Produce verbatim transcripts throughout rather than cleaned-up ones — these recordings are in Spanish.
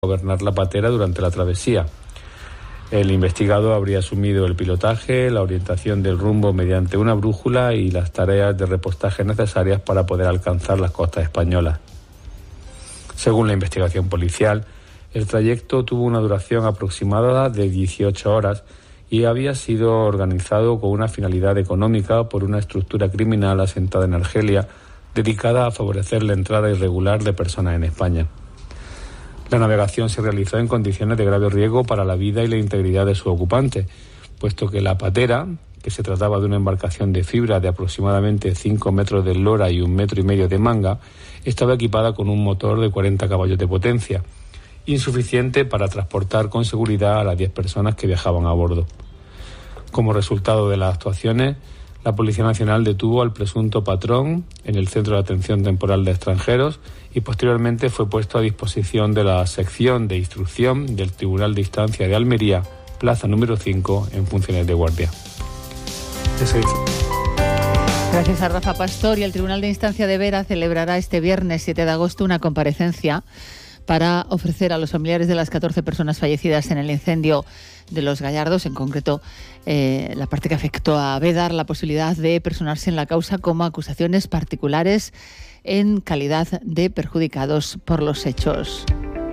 gobernar la patera durante la travesía. El investigado habría asumido el pilotaje, la orientación del rumbo mediante una brújula y las tareas de repostaje necesarias para poder alcanzar las costas españolas. Según la investigación policial, el trayecto tuvo una duración aproximada de dieciocho horas y había sido organizado con una finalidad económica por una estructura criminal asentada en Argelia, dedicada a favorecer la entrada irregular de personas en España. La navegación se realizó en condiciones de grave riesgo para la vida y la integridad de sus ocupantes, puesto que la patera, que se trataba de una embarcación de fibra de aproximadamente cinco metros de eslora y un metro y medio de manga, estaba equipada con un motor de cuarenta caballos de potencia, insuficiente para transportar con seguridad a las diez personas que viajaban a bordo. Como resultado de las actuaciones, la Policía Nacional detuvo al presunto patrón en el Centro de Atención Temporal de Extranjeros y posteriormente fue puesto a disposición de la sección de instrucción del Tribunal de Instancia de Almería, plaza número cinco, en funciones de guardia. Eso es. Gracias a Rafa Pastor. Y el Tribunal de Instancia de Vera celebrará este viernes siete de agosto una comparecencia para ofrecer a los familiares de las catorce personas fallecidas en el incendio de Los Gallardos, en concreto eh, la parte que afectó a Bédar, la posibilidad de personarse en la causa como acusaciones particulares en calidad de perjudicados por los hechos.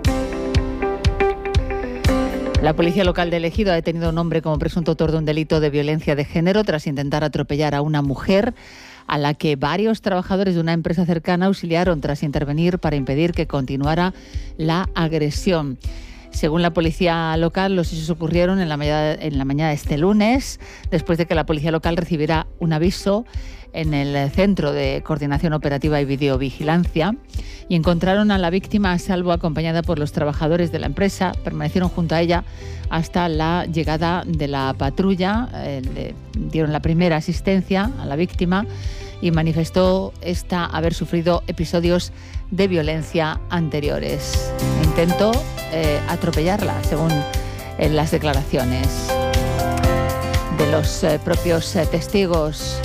La policía local de Ejido ha detenido a un hombre como presunto autor de un delito de violencia de género tras intentar atropellar a una mujer a la que varios trabajadores de una empresa cercana auxiliaron tras intervenir para impedir que continuara la agresión. Según la policía local, los hechos ocurrieron en la mañana, en la mañana de este lunes, después de que la policía local recibiera un aviso en el Centro de Coordinación Operativa y Videovigilancia y encontraron a la víctima a salvo acompañada por los trabajadores de la empresa. Permanecieron junto a ella hasta la llegada de la patrulla, eh, le dieron la primera asistencia a la víctima y manifestó esta haber sufrido episodios de violencia anteriores. Intentó eh, atropellarla, según eh, las declaraciones de los eh, propios eh, testigos.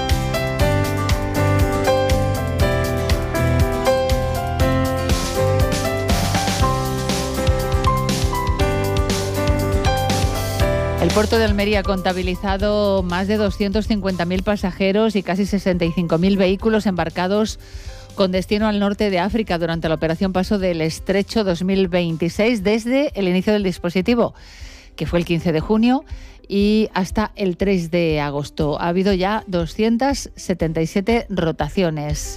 El puerto de Almería ha contabilizado más de doscientos cincuenta mil pasajeros y casi sesenta y cinco mil vehículos embarcados con destino al norte de África durante la operación Paso del Estrecho dos mil veintiséis, desde el inicio del dispositivo, que fue el quince de junio, y hasta el tres de agosto. Ha habido ya doscientas setenta y siete rotaciones.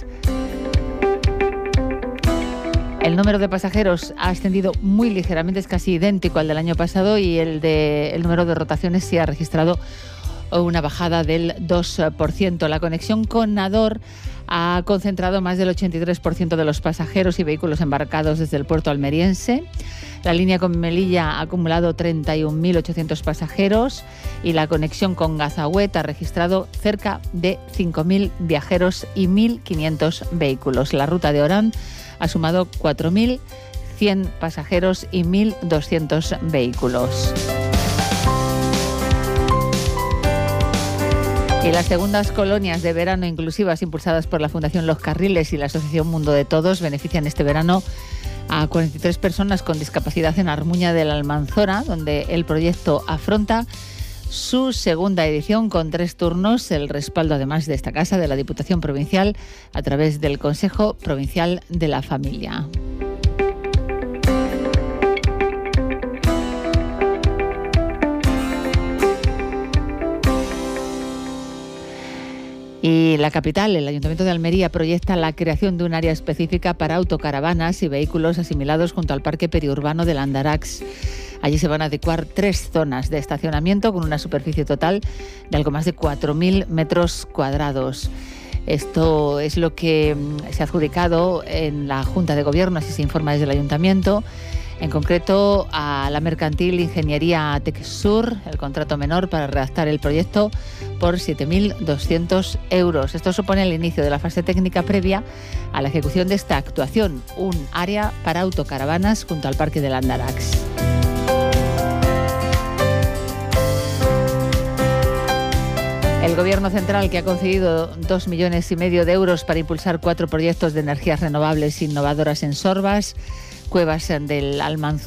El número de pasajeros ha ascendido muy ligeramente, es casi idéntico al del año pasado, y el, de, el número de rotaciones sí ha registrado una bajada del dos por ciento. La conexión con Nador ha concentrado más del ochenta y tres por ciento de los pasajeros y vehículos embarcados desde el puerto almeriense. La línea con Melilla ha acumulado treinta y un mil ochocientos pasajeros y la conexión con Gazahuet ha registrado cerca de cinco mil viajeros y mil quinientos vehículos. La ruta de Orán ha sumado cuatro mil cien pasajeros y mil doscientos vehículos. Y las segundas colonias de verano inclusivas impulsadas por la Fundación Los Carriles y la Asociación Mundo de Todos benefician este verano a cuarenta y tres personas con discapacidad en Armuña de la Almanzora, donde el proyecto afronta su segunda edición con tres turnos, el respaldo además de esta casa de la Diputación Provincial a través del Consejo Provincial de la Familia. Y la capital, el Ayuntamiento de Almería, proyecta la creación de un área específica para autocaravanas y vehículos asimilados junto al Parque Periurbano del Andarax. Allí se van a adecuar tres zonas de estacionamiento con una superficie total de algo más de cuatro mil metros cuadrados. Esto es lo que se ha adjudicado en la Junta de Gobierno, así se informa desde el Ayuntamiento. En concreto, a la mercantil Ingeniería Texsur, el contrato menor para redactar el proyecto por siete mil doscientos euros. Esto supone el inicio de la fase técnica previa a la ejecución de esta actuación, un área para autocaravanas junto al Parque del Andarax. El Gobierno central, que ha concedido dos millones y medio de euros para impulsar cuatro proyectos de energías renovables innovadoras en Sorbas, cuevas del Almanzor.